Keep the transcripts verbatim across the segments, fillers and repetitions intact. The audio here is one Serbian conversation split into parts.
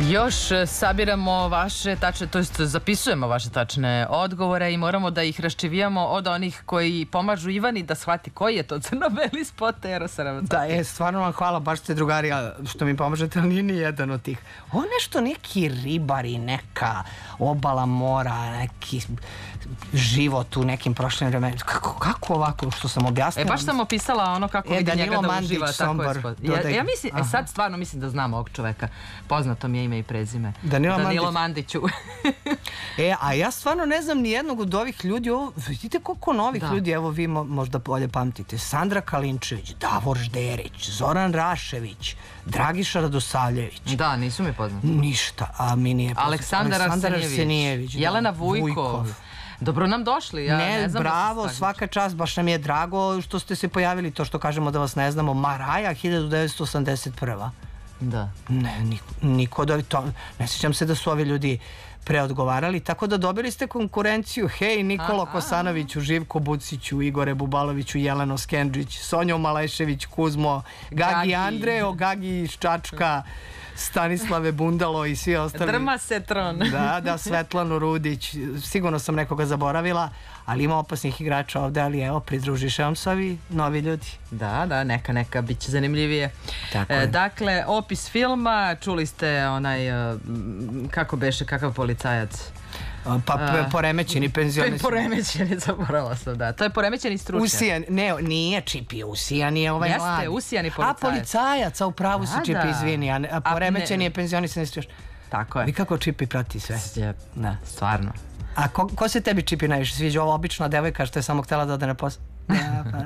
Još sabiramo vaše tačne, to jest zapisujemo vaše tačne odgovore i moramo da ih raščivijamo od onih koji pomažu Ivani da shvati koji je to crno-beli spot Erosa Ramazzotti. Da, je, stvarno vam hvala, baš ste drugari što mi pomažete, ali nije ni jedan od tih. Ovo nešto neki ribari, neka obala mora, neki život u nekim prošlim vremenima. Kako, kako ovako što sam objasnila? E, baš sam opisala ono kako e, vidi njega da Mandić, uživa. Sombor, tako je spot. Ja, ja mislim, e, sad stvarno mislim da znam ovog čoveka. Poznato mi je ime i prezime. Danilo, Danilo Mandić. Mandiću. E, a ja stvarno ne znam ni jednog od ovih ljudi. Ovo, vidite koliko novih da. ljudi, evo vi mo, možda bolje pamtite. Sandra Kalinčević, Davor Žderić, Zoran Rašević, Dragiša Radosavljević. Da, nisu mi poznati. Ništa, a mi nije poznati. Aleksandar Arsenijević, Arsenijević, Jelena Vujkov. Vujkov. Dobro nam došli, ja ne, ne znam. Bravo, svaka čast, baš nam je drago što ste se pojavili, to što kažemo da vas ne znamo. Maraja, hiljadu devetsto osamdeset prva. Da. Ne, niko, niko od ovih, to, ne sjećam se da su ovi ljudi preodgovarali, tako da dobili ste konkurenciju. Hej, Nikolo Aha. Kosanoviću, Živko Buciću, Igore Bubaloviću, Jeleno Skendžić, Sonjo Malešević, Kuzmo, Gagi, Gagi. Andreo, Gagi iz Čačka, Stanislave Bundalo i svi ostali. Drma Setron. Da, da, Svetlanu Rudić, sigurno sam nekoga zaboravila, ali ima opasnih igrača ovde, ali evo, pridružiše vam se ovi novi ljudi. Da, da, neka, neka, bit će zanimljivije. Tako e, je. Dakle, opis filma, čuli ste onaj, uh, kako beše, kakav policajac? Pa uh, poremećeni penzioner. Poremećeni, zaboravila sam, da. To je poremećeni stručnjak. Usijan, ne, nije Čipi, usijan je ovaj Jeste, mladi. Jeste, usijani policajac. A policajac, a u pravu si Čipi, izvini, a, a poremećeni a je penzionisani stručnjak. Tako je. Vi kako Čipi prati sve? Je, da, stvarno. A ko, ko se tebi Čipi najviše sviđa? Ova obična devojka što je samo htjela da ode na posao? Ja, pa.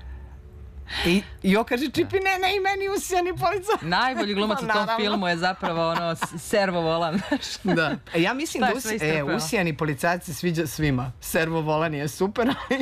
I, i okaže Čipi, ne, ne, i meni usijani policajac. Najbolji glumac u tom filmu je zapravo ono servo volan. Da. Ja mislim da usi, e, usijani policajac se sviđa svima. Servo volan je super, ali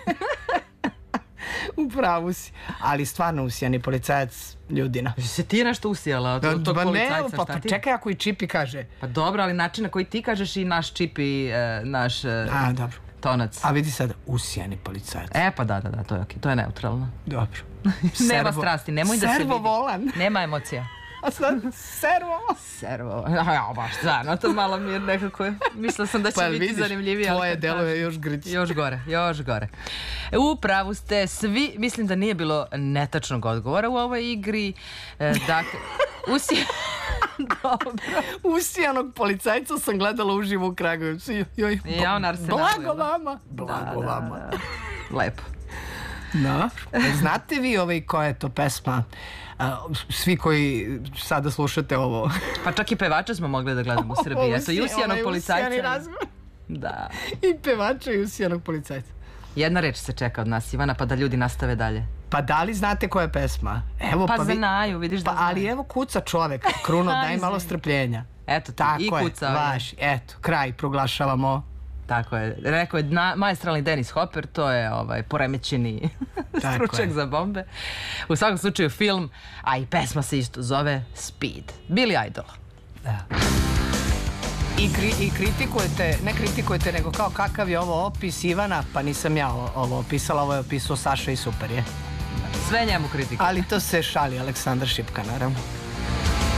u pravu si. Ali stvarno usijani policajac ljudina. Se ti je nešto usijala od da, tog ba policajca? Ne, pa, pa čekaj ako i Čipi kaže. Pa dobro, ali način na koji ti kažeš i naš Čipi, e, naš e, A, dobro. Tonac. A vidi sad, usijani policajac. E pa da, da, da, to je okej, okay. To je neutralno. Dobro. Nema strasti, nemoj da se vidi. Servo volan. Nema emocija. A sad, servo. Servo. Ja, baš, stvarno, to malo mi je nekako, mislila sam da će pa, biti vidiš, zanimljivije. Tvoje delo je još grć. Još gore, još gore. Upravo ste svi, mislim da nije bilo netačnog odgovora u ovoj igri. E, dakle, usije... Dobro. Usijanog policajca sam gledala uživo u Kragujevcu. Joj, ja, on Arsenalu. Blago vama. Blago da, vama. Da, da. Lepo. Da. Znate vi ovaj koja je to pesma? Uh, svi koji sada slušate ovo. Pa čak i pevača smo mogli da gledamo u Srbiji. Eto, i usijanog policajca. Da. I pevača i usijanog policajca. Jedna reč se čeka od nas, Ivana, pa da ljudi nastave dalje. Pa da li znate koja je pesma? Evo, pa, pa znaju, vidiš da pa, znaju. Ali evo kuca čovek, Kruno, daj malo strpljenja. Eto ti, tako i kuca. Tako je, vaš, eto, kraj proglašavamo. Tako je, rekao je dna, maestralni Dennis Hopper, to je ovaj poremećeni stručnjak za bombe. U svakom slučaju film, a i pesma se isto zove Speed. Billy Idol. Da. I, kri, I kritikujete, ne kritikujete, nego kao kakav je ovo opis Ivana, pa nisam ja ovo opisala, ovo je opisao Saša i super je. Sve njemu kritikuje. Ali to se šali Aleksandar Šipka, naravno.